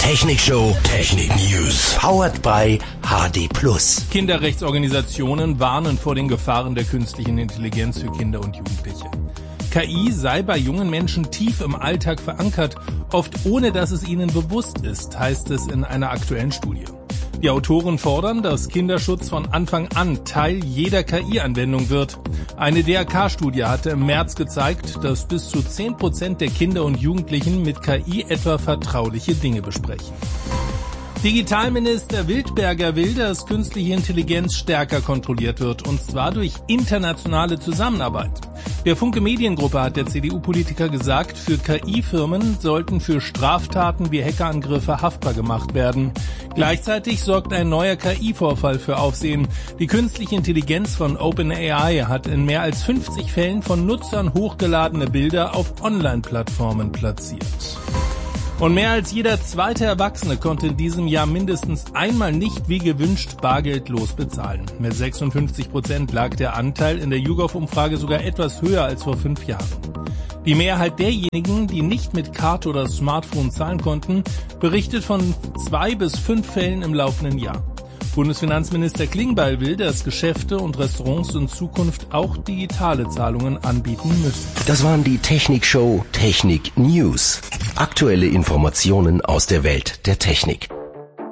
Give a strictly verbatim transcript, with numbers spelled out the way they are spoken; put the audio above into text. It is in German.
Technikshow Technik News. Powered by H D plus. Kinderrechtsorganisationen warnen vor den Gefahren der künstlichen Intelligenz für Kinder und Jugendliche. K I sei bei jungen Menschen tief im Alltag verankert, oft ohne dass es ihnen bewusst ist, heißt es in einer aktuellen Studie. Die Autoren fordern, dass Kinderschutz von Anfang an Teil jeder K I-Anwendung wird. Eine D R K-Studie hatte im März gezeigt, dass bis zu zehn Prozent der Kinder und Jugendlichen mit K I etwa vertrauliche Dinge besprechen. Digitalminister Wildberger will, dass künstliche Intelligenz stärker kontrolliert wird, und zwar durch internationale Zusammenarbeit. Der Funke Mediengruppe hat der C D U-Politiker gesagt, für K I-Firmen sollten für Straftaten wie Hackerangriffe haftbar gemacht werden. Gleichzeitig sorgt ein neuer K I-Vorfall für Aufsehen. Die künstliche Intelligenz von OpenAI hat in mehr als fünfzig Fällen von Nutzern hochgeladene Bilder auf Online-Plattformen platziert. Und mehr als jeder zweite Erwachsene konnte in diesem Jahr mindestens einmal nicht wie gewünscht bargeldlos bezahlen. Mit sechsundfünfzig Prozent lag der Anteil in der YouGov-Umfrage sogar etwas höher als vor fünf Jahren. Die Mehrheit derjenigen, die nicht mit Karte oder Smartphone zahlen konnten, berichtet von zwei bis fünf Fällen im laufenden Jahr. Bundesfinanzminister Klingbeil will, dass Geschäfte und Restaurants in Zukunft auch digitale Zahlungen anbieten müssen. Das waren die Technikshow Technik News. Aktuelle Informationen aus der Welt der Technik.